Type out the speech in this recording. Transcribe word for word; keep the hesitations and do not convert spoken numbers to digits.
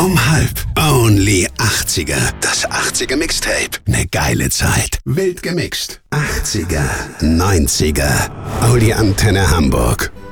Um halb. Only achtziger. Das achtziger Mixtape. Ne geile Zeit. Wild gemixt. achtziger, neunziger. Oh, die Antenne Hamburg.